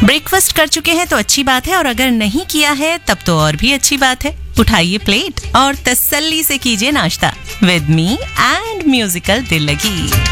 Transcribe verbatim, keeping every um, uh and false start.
Breakfast कर चुके हैं तो अच्छी बात है, और अगर नहीं किया है तब तो और भी अच्छी बात है। उठाइए प्लेट और तसल्ली से कीजिए नाश्ता विद मी एंड म्यूजिकल दिल लगी।